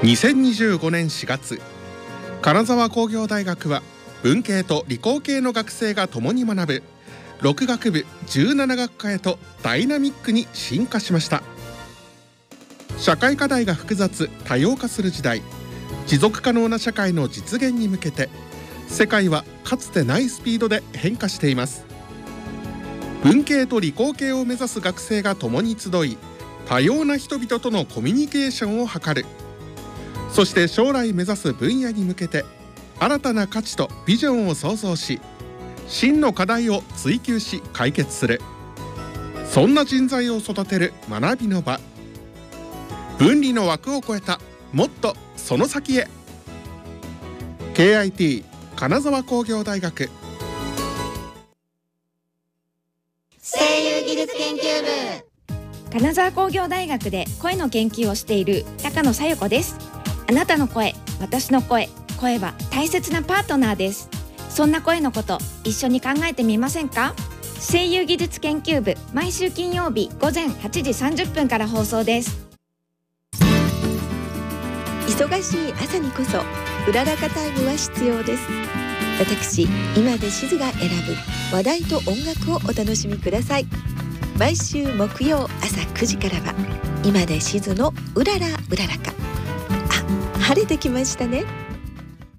2025年4月、金沢工業大学は文系と理工系の学生が共に学ぶ6学部17学科へとダイナミックに進化しました。社会課題が複雑多様化する時代、持続可能な社会の実現に向けて世界はかつてないスピードで変化しています。文系と理工系を目指す学生が共に集い、多様な人々とのコミュニケーションを図る。そして将来目指す分野に向けて新たな価値とビジョンを創造し、真の課題を追求し解決する。そんな人材を育てる学びの場。分離の枠を超えたもっとその先へ。 KIT 金沢工業大学声優技術研究部。 金沢工業大学で声の研究をしている高野紗友子です。あなたの声、私の声、声は大切なパートナーです。そんな声のこと一緒に考えてみませんか？声優技術研究部、毎週金曜日午前8時30分から放送です。 忙しい朝にこそうららかタイムは必要です。私、今でしずが選ぶ話題と音楽をお楽しみください。毎週木曜朝9時からは今でしずのうららうららか。あ、晴れてきましたね。